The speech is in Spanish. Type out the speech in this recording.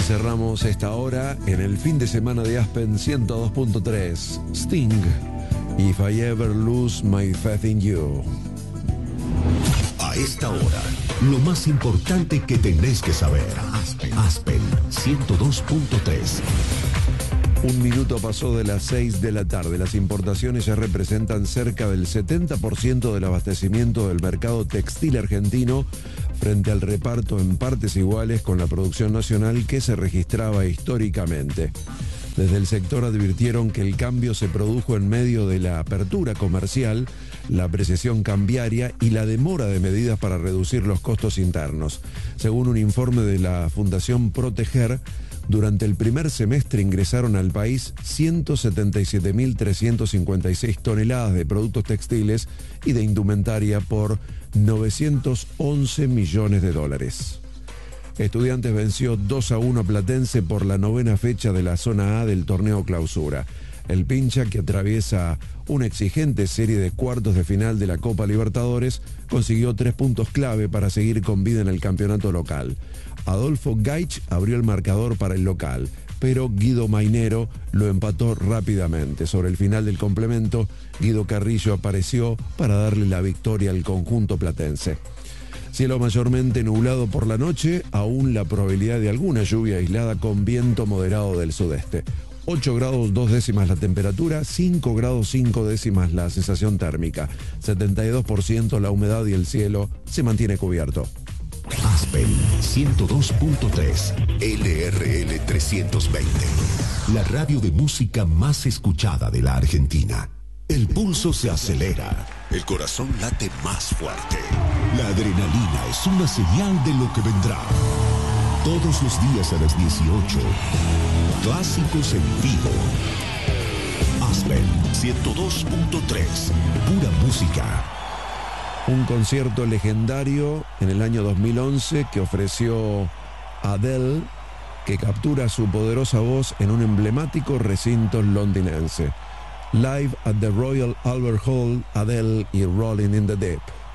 Cerramos esta hora en el fin de semana de Aspen 102.3. Sting, If I Ever Lose My Faith in You. A esta hora, lo más importante que tenés que saber. Aspen 102.3. Un minuto pasó de las 6 de la tarde. Las importaciones ya representan cerca del 70% del abastecimiento del mercado textil argentino, frente al reparto en partes iguales con la producción nacional que se registraba históricamente. Desde el sector advirtieron que el cambio se produjo en medio de la apertura comercial, la apreciación cambiaria y la demora de medidas para reducir los costos internos. Según un informe de la Fundación Proteger, durante el primer semestre ingresaron al país 177.356 toneladas de productos textiles y de indumentaria por 911 millones de dólares. Estudiantes venció 2-1 a Platense por la 9ª fecha de la zona A del torneo Clausura. El Pincha, que atraviesa una exigente serie de cuartos de final de la Copa Libertadores, consiguió 3 puntos clave para seguir con vida en el campeonato local. Adolfo Gaich abrió el marcador para el local, pero Guido Mainero lo empató rápidamente. Sobre el final del complemento, Guido Carrillo apareció para darle la victoria al conjunto platense. Cielo mayormente nublado por la noche, aún la probabilidad de alguna lluvia aislada con viento moderado del sudeste. 8 grados 2 décimas la temperatura, 5 grados 5 décimas la sensación térmica, 72% la humedad y el cielo se mantiene cubierto. Aspen 102.3, LRL 320, la radio de música más escuchada de la Argentina. El pulso se acelera, el corazón late más fuerte. La adrenalina es una señal de lo que vendrá. Todos los días a las 18, clásicos en vivo. Aspen 102.3, pura música. Un concierto legendario en el año 2011 que ofreció Adele, que captura su poderosa voz en un emblemático recinto londinense. Live at the Royal Albert Hall, Adele y Rolling in the Deep.